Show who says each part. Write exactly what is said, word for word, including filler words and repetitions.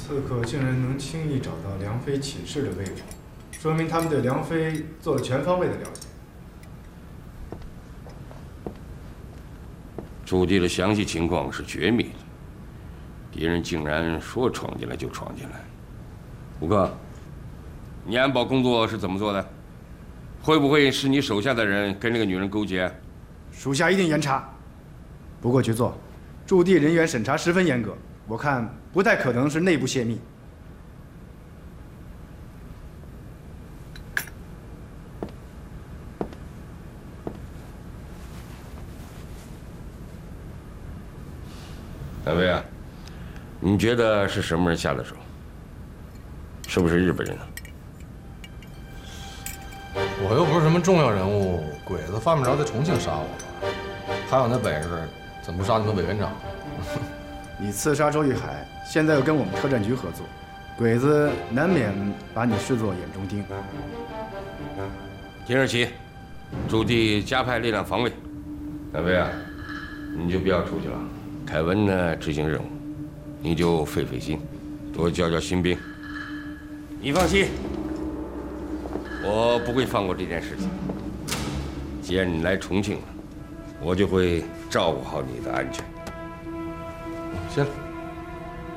Speaker 1: 刺客竟然能轻易找到梁妃寝室的位置，说明他们对梁妃做了全方位的了解。
Speaker 2: 驻地的详细情况是绝密的，敌人竟然说闯进来就闯进来。吴克，你安保工作是怎么做的？会不会是你手下的人跟这个女人勾结？
Speaker 1: 属下一定严查。不过局座，驻地人员审查十分严格，我看不太可能是内部泄密。
Speaker 2: 大卫啊，你觉得是什么人下的手？是不是日本人啊？
Speaker 3: 我又不是什么重要人物，鬼子犯不着在重庆杀我吧？还有那本事，怎么不杀你们委员长？
Speaker 1: 你刺杀周玉海，现在又跟我们特战局合作，鬼子难免把你视作眼中钉。
Speaker 2: 今日起，驻地加派力量防卫。大卫啊，你就不要出去了。凯文呢，执行任务，你就费费心，多教教新兵。你放心，我不会放过这件事情。既然你来重庆了，我就会照顾好你的安全。
Speaker 3: 谢了。